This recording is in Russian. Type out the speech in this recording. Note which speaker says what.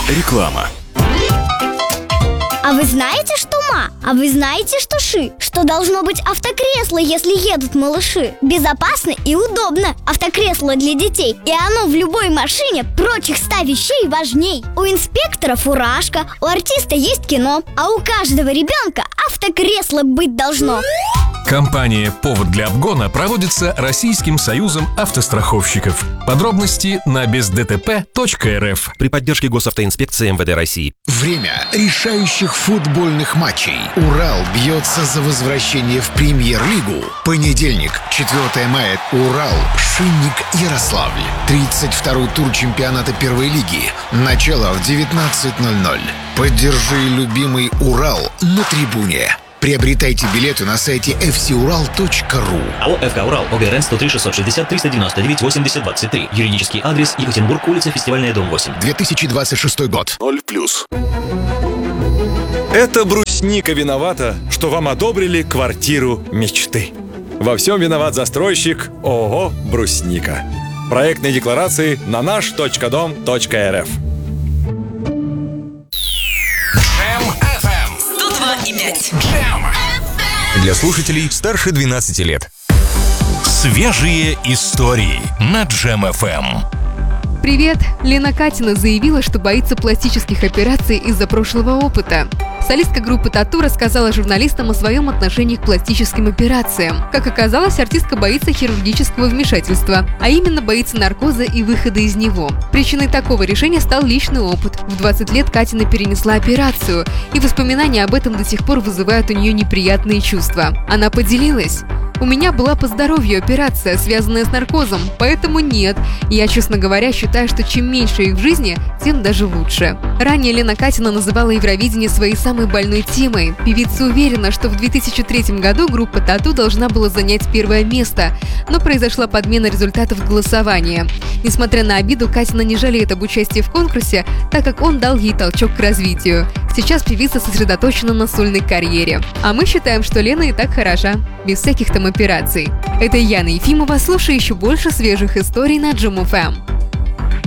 Speaker 1: Реклама.
Speaker 2: А вы знаете, что ма? А вы знаете, что ши? Что должно быть автокресло, если едут малыши? Безопасно и удобно. Автокресло для детей. И оно в любой машине прочих 100 вещей важней. У инспектора фуражка, у артиста есть кино, а у каждого ребенка автокресло быть должно.
Speaker 1: Компания «Повод для обгона» проводится Российским союзом автостраховщиков. Подробности на бездтп.рф.
Speaker 3: При поддержке госавтоинспекции МВД России.
Speaker 4: Время решающих футбольных матчей. Урал бьется за возвращение в Премьер-лигу. Понедельник, 4 мая. Урал, Шинник, Ярославль. 32-й тур чемпионата первой лиги. Начало в 19:00. Поддержи любимый Урал на трибуне. Приобретайте билеты на сайте fcural.ru.
Speaker 5: АО «ФК Урал», ОГРН 103 660 399 80 23. Юридический адрес: Екатеринбург, улица Фестивальная, дом 8.
Speaker 4: 2026 год. 0+.
Speaker 6: Это брусника виновата, что вам одобрили квартиру мечты. Во всем виноват застройщик ООО «Брусника». Проектные декларации на наш.дом.рф.
Speaker 7: Для слушателей старше 12 лет. Свежие истории на Джем ФМ.
Speaker 8: Привет! Лена Катина заявила, что боится пластических операций из-за прошлого опыта. Солистка группы «Тату» рассказала журналистам о своем отношении к пластическим операциям. Как оказалось, артистка боится хирургического вмешательства, а именно боится наркоза и выхода из него. Причиной такого решения стал личный опыт. В 20 лет Катина перенесла операцию, и воспоминания об этом до сих пор вызывают у нее неприятные чувства. Она поделилась: «У меня была по здоровью операция, связанная с наркозом, поэтому нет. Я, честно говоря, считаю, что чем меньше их в жизни, тем даже лучше». Ранее Лена Катина называла Евровидение своей самой больной темой. Певица уверена, что в 2003 году группа «Тату» должна была занять первое место, но произошла подмена результатов голосования. Несмотря на обиду, Катина не жалеет об участии в конкурсе, так как он дал ей толчок к развитию. Сейчас певица сосредоточена на сольной карьере. А мы считаем, что Лена и так хороша, без всяких там операций. Это Яна Ефимова. Слушай еще больше свежих историй на Джем ФМ.